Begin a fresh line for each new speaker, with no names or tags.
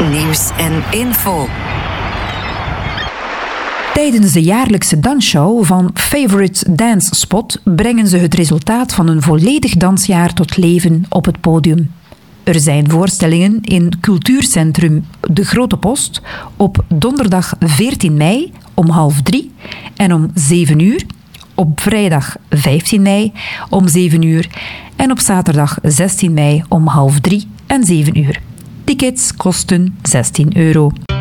nieuws en info.
Tijdens de jaarlijkse dansshow van Favorite Dance Spot brengen ze het resultaat van een volledig dansjaar tot leven op het podium. Er zijn voorstellingen in Cultuurcentrum De Grote Post op donderdag 14 mei om 2:30 en om 7 uur, op vrijdag 15 mei om 7 uur en op zaterdag 16 mei om 2:30 en 7 uur. Tickets kosten €16.